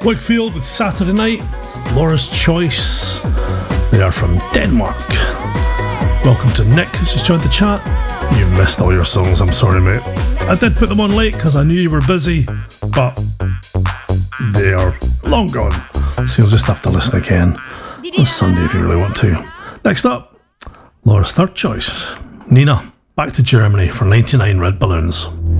Wakefield with Saturday Night, Laura's Choice. They are from Denmark. Welcome to Nick, who's just joined the chat. You've missed all your songs, I'm sorry, mate. I did put them on late because I knew you were busy, but they are long gone. So you'll just have to listen again on Sunday if you really want to. Next up, Laura's third choice, Nina, Back to Germany for 99 Red Balloons.